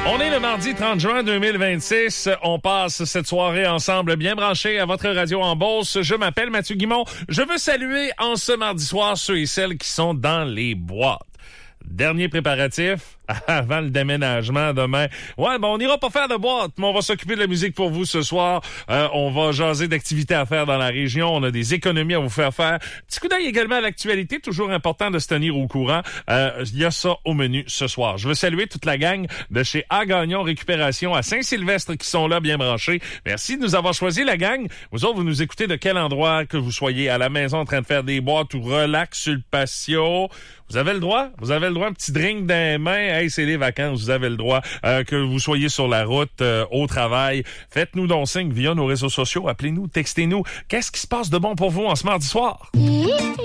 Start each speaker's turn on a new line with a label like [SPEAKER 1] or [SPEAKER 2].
[SPEAKER 1] On est le mardi 30 juin 2026. On passe cette soirée ensemble bien branchés à votre radio en Beauce. Je m'appelle Mathieu Guimond. Je veux saluer en ce mardi soir ceux et celles qui sont dans les boîtes. Dernier préparatif avant le déménagement demain. Ouais, on n'ira pas faire de boîte, mais on va s'occuper de la musique pour vous ce soir. On va jaser d'activités à faire dans la région. On a des économies à vous faire faire. Petit coup d'œil également à l'actualité. Toujours important de se tenir au courant. Il y a ça au menu ce soir. Je veux saluer toute la gang de chez A Gagnon Récupération à Saint-Sylvestre qui sont là bien branchés. Merci de nous avoir choisi, la gang. Vous autres, vous nous écoutez de quel endroit, que vous soyez à la maison en train de faire des boîtes ou relax sur le patio. Vous avez le droit. Vous avez le droit. Un petit drink dans les mains. Hey, c'est les vacances. Vous avez le droit. Que vous soyez sur la route, au travail. Faites-nous donc signe via nos réseaux sociaux. Appelez-nous, textez-nous. Qu'est-ce qui se passe de bon pour vous en ce mardi soir?